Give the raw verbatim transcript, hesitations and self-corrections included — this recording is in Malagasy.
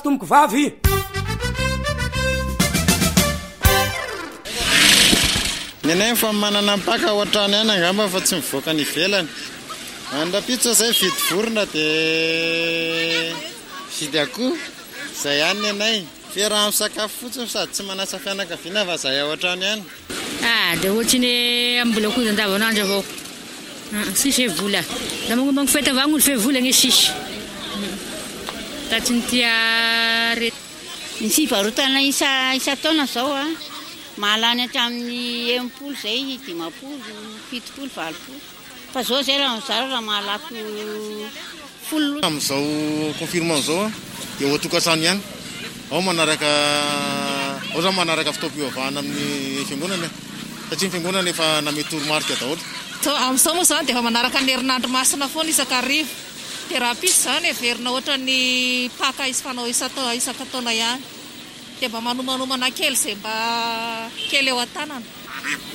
tomboko vavy nenay fa manana mpaka ohatrany ihany angamba fa tsy mivoaka ny ivelany andrapitso zay vidy vorona dia vidy akoho zay ihany nenay firaha misakafo fotsiny sady tsy manasa fianakaviana fa zay ohatrany ihany ah dia ohatrany ambola koa andavanandro avao sisy vola da magnomagno fety avao gn'olo fe vola gne sisy tatsy ny tia ret ny fivarotana isa isa taona zao a mahalany hatramin'ny enimpolo zay dimapolo fitopolo valopolo fa zao zay raha mizara raha mahalako folo amin'izao confirmant zao dia ohatokasany ihany ao manaraka ao zao manaraka fitaom-pivavahana amin'ny fiangonana satria ny fiangonana efa name toromarika daholo amin'izao moa zany dia efa manaraka ny herinandro masina foana isakarivo dia raha pisy zany everina ohatra ny paka isy fanao isakataona ihany dia mba manomanomana kely zay mba kely eo an-tanana